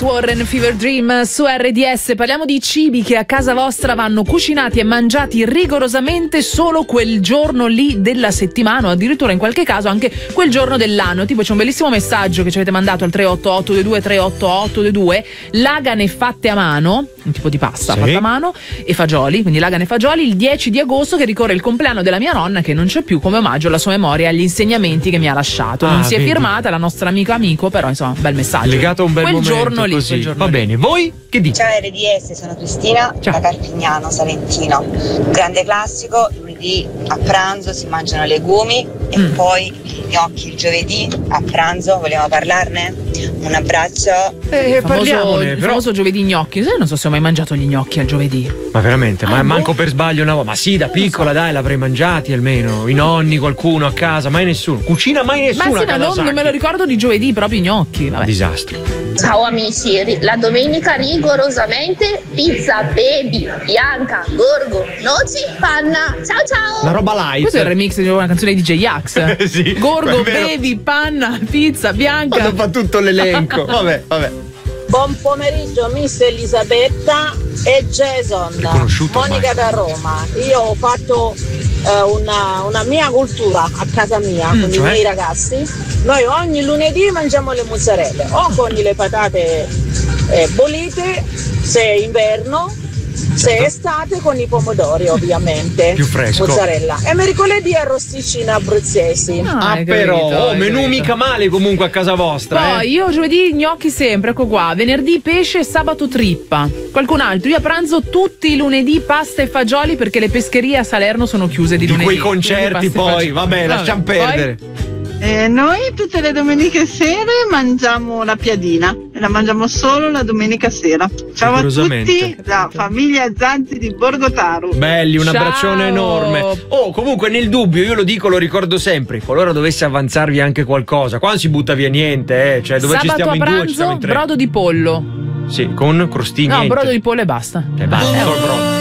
Warren, Fever Dream su RDS. Parliamo di cibi che a casa vostra vanno cucinati e mangiati rigorosamente solo quel giorno lì della settimana, o addirittura in qualche caso anche quel giorno dell'anno. Tipo c'è un bellissimo messaggio che ci avete mandato al 388-22 lagane fatte a mano, un tipo di pasta fatta a mano, e fagioli, quindi lagane e fagioli, il 10 di agosto che ricorre il compleanno della mia nonna che non c'è più, come omaggio alla sua memoria e agli insegnamenti che mi ha lasciato. Non si è firmata, la nostra amica amico, però insomma bel messaggio legato a un bel quel momento giorno lì, quel giorno va lì. Bene, voi che dite? Ciao RDS, sono Cristina da Carpignano Salentino. Grande classico, lunedì a pranzo si mangiano legumi e poi gli gnocchi il giovedì a pranzo. Vogliamo parlarne? Un abbraccio. Il famoso giovedì gnocchi. Non so se ho mai mangiato gli gnocchi al giovedì. Ma veramente, ma manco per sbaglio una volta. Ma sì, da piccola dai, l'avrei mangiati almeno. I nonni, qualcuno a casa, mai nessuno. Cucina mai nessuno. Ma sì, ma non me lo ricordo di giovedì, proprio i gnocchi. Vabbè. Disastro. Ciao amici, la domenica rigorosamente pizza baby, bianca, gorgo, noci, panna. Ciao ciao. La roba light. Questo è il remix di una canzone di J-Ax. Sì, gorgo, baby, panna, pizza, bianca. Quando fa tutto l'elenco. Vabbè. Buon pomeriggio Miss Elisabetta e Jason. Monica da Roma. Io ho fatto una mia cultura a casa mia con i miei ragazzi. Noi ogni lunedì mangiamo le mozzarelle o con le patate bollite se è inverno, se è estate con i pomodori ovviamente, più fresco, mozzarella, e mercoledì arrosticini abruzzesi. Però menù mica male comunque a casa vostra. Poi io giovedì gnocchi sempre, ecco qua. Venerdì pesce e sabato trippa. Qualcun altro? Io a pranzo tutti i lunedì pasta e fagioli perché le pescherie a Salerno sono chiuse di lunedì. Quei concerti poi, vabbè, lasciamo perdere. Noi tutte le domeniche sere mangiamo la piadina e la mangiamo solo la domenica sera. Ciao a tutti, la famiglia Zanzi di Borgotaro. Belli, un abbraccione enorme. Comunque nel dubbio, io lo dico, lo ricordo sempre, qualora dovesse avanzarvi anche qualcosa, qua non si butta via niente, cioè dove sabato ci stiamo in pranzo, due ci stiamo in tre. Brodo di pollo. Sì, con crostini. No, brodo di pollo e basta. Basta, col brodo.